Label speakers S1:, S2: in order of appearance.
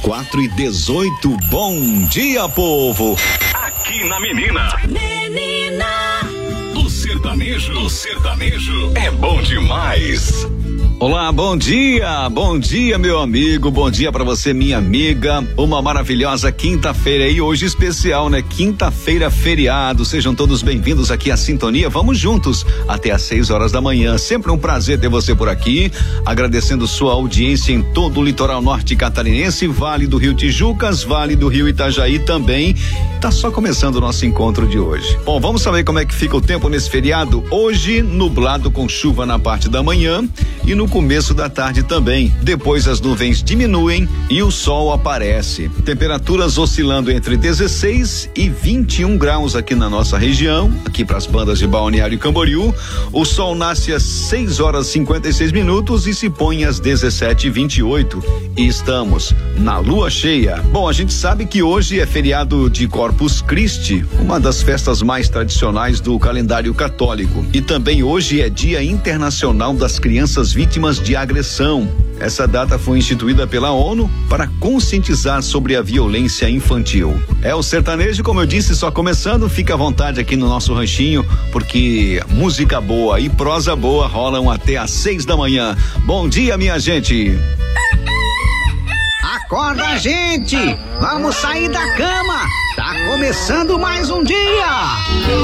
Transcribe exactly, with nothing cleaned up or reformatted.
S1: quatro e dezoito. Bom dia, povo.
S2: Aqui na Menina.
S3: Menina.
S2: O sertanejo, o sertanejo é bom demais.
S1: Olá, bom dia, bom dia, meu amigo, bom dia pra você, minha amiga. Uma maravilhosa quinta-feira aí, hoje especial, né? Quinta-feira, feriado. Sejam todos bem-vindos aqui à Sintonia. Vamos juntos até às seis horas da manhã. Sempre um prazer ter você por aqui. Agradecendo sua audiência em todo o litoral norte catarinense, Vale do Rio Tijucas, Vale do Rio Itajaí também. Tá só começando o nosso encontro de hoje. Bom, vamos saber como é que fica o tempo nesse feriado. Hoje, nublado com chuva na parte da manhã e no começo da tarde também. Depois as nuvens diminuem e o sol aparece. Temperaturas oscilando entre dezesseis e vinte e um graus aqui na nossa região, aqui para as bandas de Balneário Camboriú. O sol nasce às seis horas e cinquenta e seis minutos e se põe às dezessete e vinte e oito. E estamos na lua cheia. Bom, a gente sabe que hoje é feriado de Corpus Christi, uma das festas mais tradicionais do calendário católico. E também hoje é Dia Internacional das Crianças Vítimas de agressão. Essa data foi instituída pela ONU para conscientizar sobre a violência infantil. É o sertanejo, como eu disse, só começando. Fica à vontade aqui no nosso ranchinho, porque música boa e prosa boa rolam até às seis da manhã. Bom dia, minha gente.
S4: Acorda, gente! Vamos sair da cama! Tá começando mais um dia!